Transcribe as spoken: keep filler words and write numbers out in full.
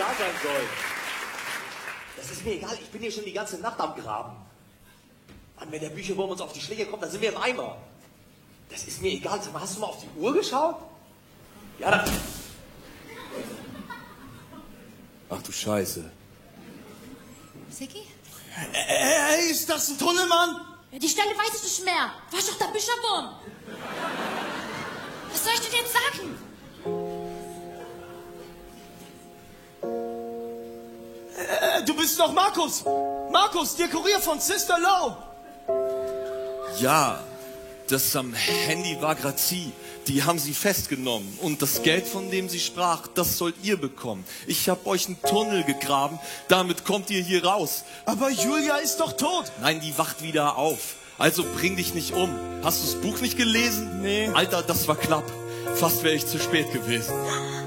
da sein soll. Das ist mir egal, ich bin hier schon die ganze Nacht am Graben. Mann, wenn der Bücherwurm uns auf die Schläge kommt, dann sind wir im Eimer. Das ist mir egal. Sag mal, hast du mal auf die Uhr geschaut? Ja, dann... Ach du Scheiße. Siki? Ey, ist das ein Tunnel, Mann? Ja, die Stelle weiß ich nicht mehr. War doch der Bücherwurm. Was soll ich denn jetzt sagen? Äh, du bist doch Markus. Markus, der Kurier von Sister Low. Ja, das am Handy war grad sie. Die haben sie festgenommen. Und das Geld, von dem sie sprach, das sollt ihr bekommen. Ich hab euch einen Tunnel gegraben. Damit kommt ihr hier raus. Aber Julia ist doch tot. Nein, die wacht wieder auf. Also bring dich nicht um. Hast du das Buch nicht gelesen? Nee. Alter, das war knapp. Fast wäre ich zu spät gewesen.